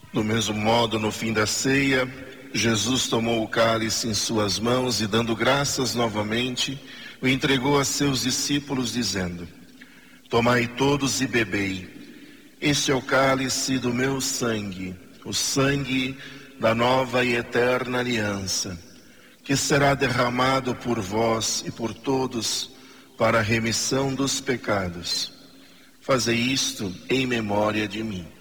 Do mesmo modo, no fim da ceia, Jesus tomou o cálice em suas mãos e, dando graças novamente, o entregou a seus discípulos, dizendo: Tomai todos e bebei. Este é o cálice do meu sangue, o sangue da nova e eterna aliança, que será derramado por vós e por todos para a remissão dos pecados. Fazei isto em memória de mim.